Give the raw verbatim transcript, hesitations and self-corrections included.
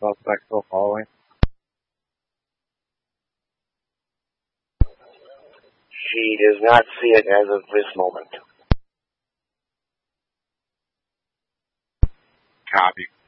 suspect still following? She does not see it as of this moment. Copy.